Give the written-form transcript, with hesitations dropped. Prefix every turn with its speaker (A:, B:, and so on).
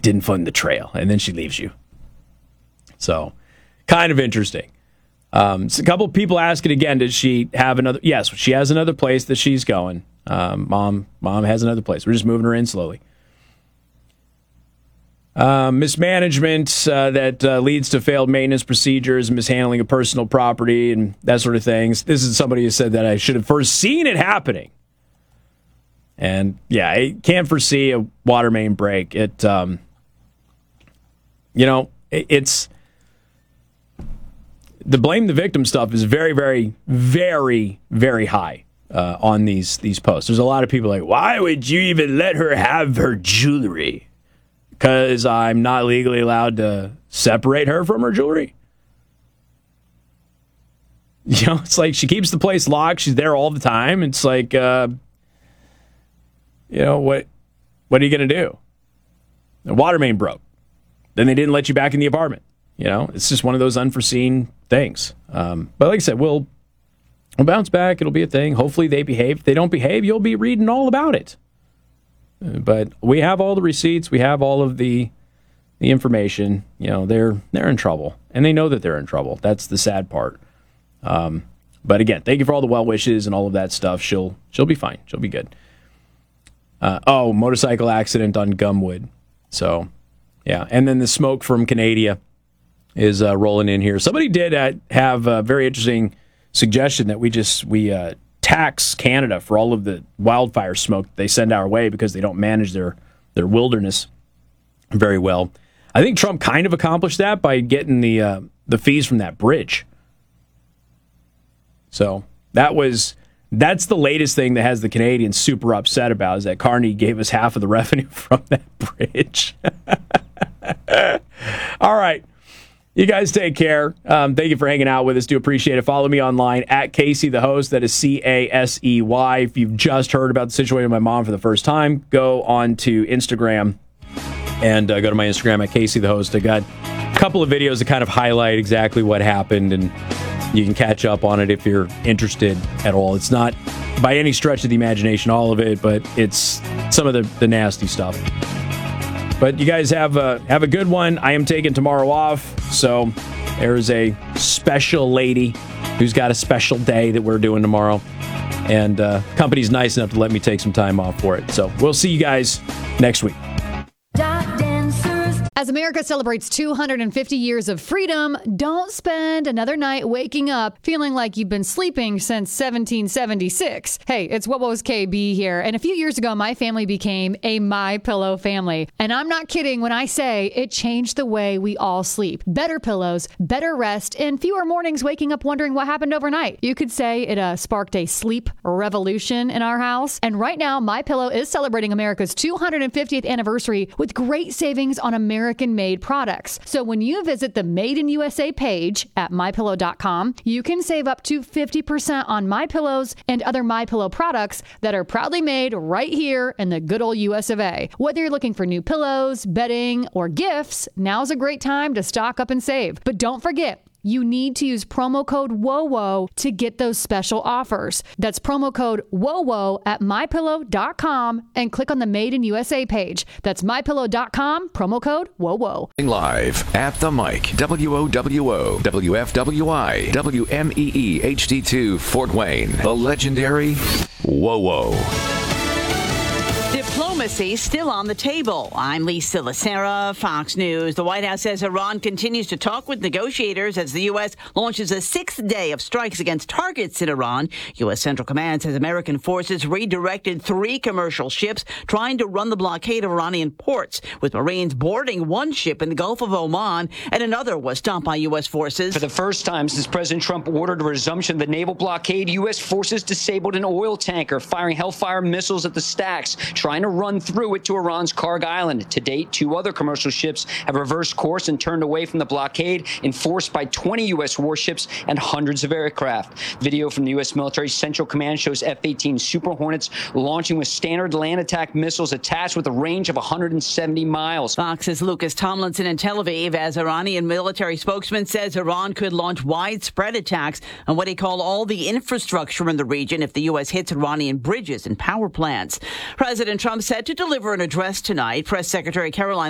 A: didn't fund the trail. And then she leaves you. So, kind of interesting. So a couple of people asking again, does she have another? Yes, she has another place that she's going. Mom has another place. We're just moving her in slowly. Mismanagement that leads to failed maintenance procedures, mishandling of personal property, and that sort of things. This is somebody who said that I should have foreseen it happening. And yeah, I can't foresee a water main break. It's the blame the victim stuff is very, very, very, very high on these posts. There's a lot of people like, why would you even let her have her jewelry? Because I'm not legally allowed to separate her from her jewelry. It's like she keeps the place locked. She's there all the time. It's like, what are you going to do? The water main broke. Then they didn't let you back in the apartment. It's just one of those unforeseen things. But like I said, we'll bounce back. It'll be a thing. Hopefully they behave. If they don't behave, you'll be reading all about it. But we have all the receipts. We have all of the information. They're in trouble, and they know that they're in trouble. That's the sad part. But again, thank you for all the well wishes and all of that stuff. She'll be fine. She'll be good. Motorcycle accident on Gumwood. So, yeah, and then the smoke from Canada is rolling in here. Somebody did have a very interesting suggestion that we tax Canada for all of the wildfire smoke they send our way because they don't manage their wilderness very well. I think Trump kind of accomplished that by getting the fees from that bridge. So that's the latest thing that has the Canadians super upset about is that Carney gave us half of the revenue from that bridge. All right. You guys take care. Thank you for hanging out with us. Do appreciate it. Follow me online at Casey the Host. That is CASEY. If you've just heard about the situation with my mom for the first time, go on to Instagram and go to my Instagram at Casey the Host. I got a couple of videos that kind of highlight exactly what happened, and you can catch up on it if you're interested at all. It's not by any stretch of the imagination all of it, but it's some of the nasty stuff. But you guys have a good one. I am taking tomorrow off, so there's a special lady who's got a special day that we're doing tomorrow. And company's nice enough to let me take some time off for it. So we'll see you guys next week.
B: As America celebrates 250 years of freedom, don't spend another night waking up feeling like you've been sleeping since 1776. Hey, it's What Was KB here. And a few years ago, my family became a MyPillow family. And I'm not kidding when I say it changed the way we all sleep. Better pillows, better rest, and fewer mornings waking up wondering what happened overnight. You could say it sparked a sleep revolution in our house. And right now, MyPillow is celebrating America's 250th anniversary with great savings on American-made products. So when you visit the Made in USA page at MyPillow.com, you can save up to 50% on MyPillows and other MyPillow products that are proudly made right here in the good old US of A. Whether you're looking for new pillows, bedding, or gifts, now's a great time to stock up and save. But don't forget, you need to use promo code WOWO to get those special offers. That's promo code WOWO at MyPillow.com and click on the Made in USA page. That's MyPillow.com, promo code WOWO.
C: Live at the mic, WOWO, WFWI, WMEE HD2 Fort Wayne, the legendary WOWO.
D: Diplomacy still on the table. I'm Lisa Lacera, Fox News. The White House says Iran continues to talk with negotiators as the U.S. launches a sixth day of strikes against targets in Iran. U.S. Central Command says American forces redirected 3 commercial ships trying to run the blockade of Iranian ports, with Marines boarding one ship in the Gulf of Oman, and another was stopped by U.S. forces.
E: For the first time since President Trump ordered a resumption of the naval blockade, U.S. forces disabled an oil tanker, firing Hellfire missiles at the stacks, trying to run through it to Iran's Karg Island. To date, 2 other commercial ships have reversed course and turned away from the blockade, enforced by 20 U.S. warships and hundreds of aircraft. Video from the U.S. military Central Command shows F-18 Super Hornets launching with standard land attack missiles attached with a range of 170 miles.
D: Fox's Lucas Tomlinson in Tel Aviv, as Iranian military spokesman says Iran could launch widespread attacks on what he called all the infrastructure in the region if the U.S. hits Iranian bridges and power plants. President Trump set to deliver an address tonight. Press Secretary Caroline